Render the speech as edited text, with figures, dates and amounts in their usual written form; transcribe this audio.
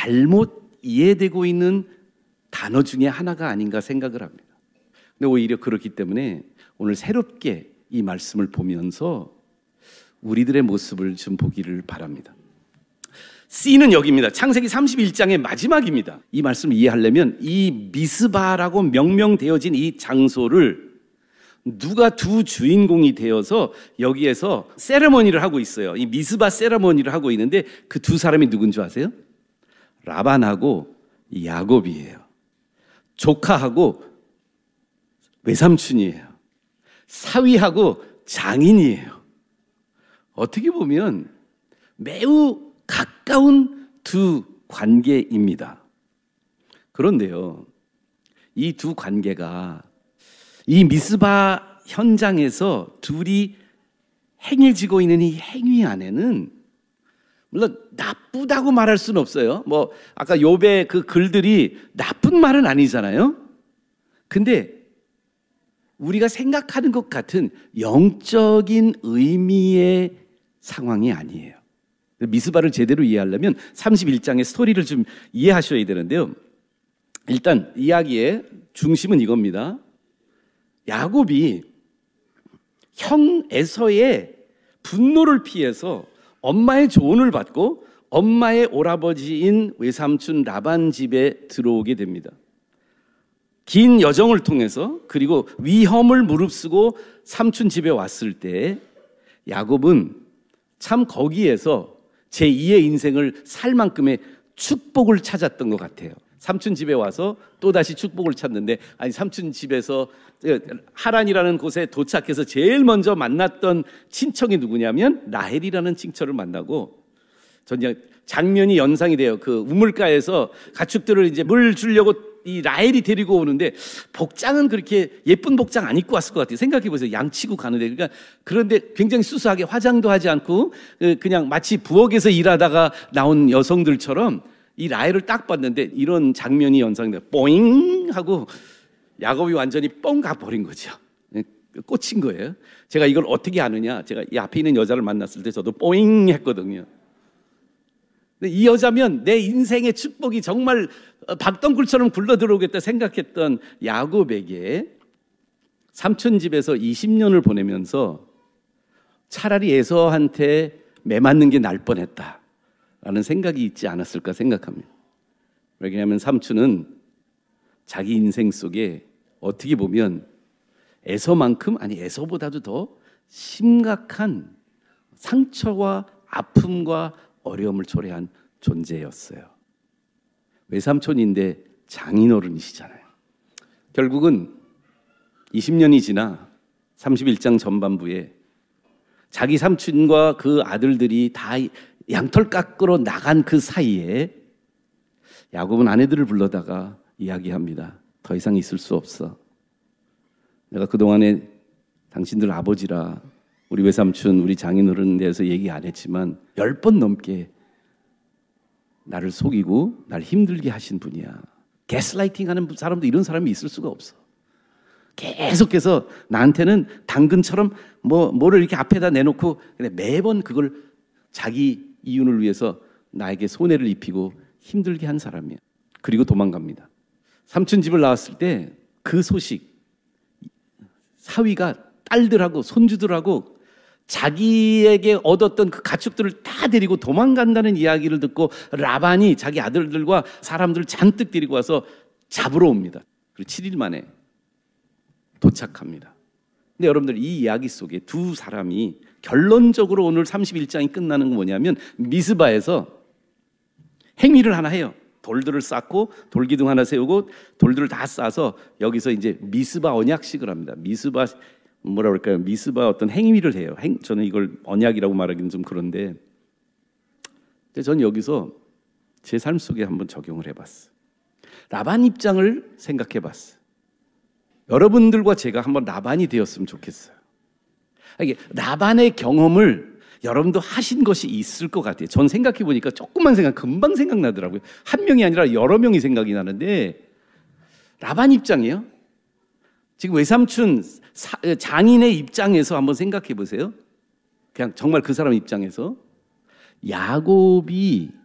잘못 이해되고 있는 단어 중에 하나가 아닌가 생각을 합니다. 근데 오히려 그렇기 때문에 오늘 새롭게 이 말씀을 보면서 우리들의 모습을 좀 보기를 바랍니다. C는 여기입니다. 창세기 31장의 마지막입니다. 이 말씀을 이해하려면 이 미스바라고 명명되어진 이 장소를 누가 두 주인공이 되어서 여기에서 세레머니를 하고 있어요. 이 미스바 세레머니를 하고 있는데 그 두 사람이 누군 줄 아세요? 라반하고 야곱이에요. 조카하고 외삼촌이에요. 사위하고 장인이에요. 어떻게 보면 매우 가까운 두 관계입니다. 그런데요, 이 두 관계가 이 미스바 현장에서 둘이 행위를 지고 있는 이 행위 안에는 물론 나쁘다고 말할 수는 없어요. 뭐 아까 욥의 그 글들이 나쁜 말은 아니잖아요. 근데 우리가 생각하는 것 같은 영적인 의미의 상황이 아니에요. 미스바를 제대로 이해하려면 31장의 스토리를 좀 이해하셔야 되는데요. 일단 이야기의 중심은 이겁니다. 야곱이 형 에서의 분노를 피해서 엄마의 조언을 받고 엄마의 오라버지인 외삼촌 라반 집에 들어오게 됩니다. 긴 여정을 통해서 그리고 위험을 무릅쓰고 삼촌 집에 왔을 때 야곱은 참 거기에서 제2의 인생을 살 만큼의 축복을 찾았던 것 같아요. 삼촌 집에 와서 또다시 축복을 찾는데, 아니 삼촌 집에서 하란이라는 곳에 도착해서 제일 먼저 만났던 친척이 누구냐면 라헬이라는 친척을 만나고, 전 장면이 연상이 돼요. 그 우물가에서 가축들을 이제 물 주려고 이 라헬이 데리고 오는데 복장은 그렇게 예쁜 복장 안 입고 왔을 것 같아요. 생각해 보세요. 양치고 가는데, 그러니까 그런데 굉장히 수수하게 화장도 하지 않고 그냥 마치 부엌에서 일하다가 나온 여성들처럼 이 라헬을 딱 봤는데 이런 장면이 연상돼요. 뽀잉 하고 야곱이 완전히 뻥 가버린 거죠. 꽂힌 거예요. 제가 이걸 어떻게 아느냐, 제가 이 앞에 있는 여자를 만났을 때 저도 뽀잉 했거든요. 이 여자면 내 인생의 축복이 정말 박덩굴처럼 굴러 들어오겠다 생각했던 야곱에게 삼촌 집에서 20년을 보내면서 차라리 에서한테 매맞는 게 나을 뻔했다라는 생각이 있지 않았을까 생각합니다. 왜냐하면 삼촌은 자기 인생 속에 어떻게 보면 에서만큼, 아니 에서보다도 더 심각한 상처와 아픔과 어려움을 초래한 존재였어요. 외삼촌인데 장인어른이시잖아요. 결국은 20년이 지나 31장 전반부에 자기 삼촌과 그 아들들이 다 양털 깎으러 나간 그 사이에 야곱은 아내들을 불러다가 이야기합니다. 더 이상 있을 수 없어. 내가 그동안에 당신들 아버지라 우리 외삼촌, 우리 장인어른에 대해서 얘기 안 했지만 10번 넘게 나를 속이고 날 힘들게 하신 분이야. 가스라이팅 하는 사람도 이런 사람이 있을 수가 없어. 계속해서 나한테는 당근처럼 뭐를 이렇게 앞에다 내놓고 매번 그걸 자기 이윤을 위해서 나에게 손해를 입히고 힘들게 한 사람이야. 그리고 도망갑니다. 삼촌 집을 나왔을 때 그 소식, 사위가 딸들하고 손주들하고 자기에게 얻었던 그 가축들을 다 데리고 도망간다는 이야기를 듣고 라반이 자기 아들들과 사람들을 잔뜩 데리고 와서 잡으러 옵니다. 그리고 7일 만에 도착합니다. 근데 여러분들, 이 이야기 속에 두 사람이 결론적으로 오늘 31장이 끝나는 건 뭐냐면 미스바에서 행위를 하나 해요. 돌들을 쌓고 돌기둥 하나 세우고 돌들을 다 쌓아서 여기서 이제 미스바 언약식을 합니다. 미스바 뭐라 그럴까요? 미스바 어떤 행위를 해요. 저는 이걸 언약이라고 말하기는 좀 그런데, 근데 저는 여기서 제 삶 속에 한번 적용을 해봤어요. 라반 입장을 생각해봤어요. 여러분들과 제가 한번 라반이 되었으면 좋겠어요. 이게 라반의 경험을 여러분도 하신 것이 있을 것 같아요. 전 생각해보니까 조금만 금방 생각나더라고요. 한 명이 아니라 여러 명이 생각이 나는데, 라반 입장이에요. 지금 외삼촌 장인의 입장에서 한번 생각해 보세요. 그냥 정말 그 사람 입장에서 야곱이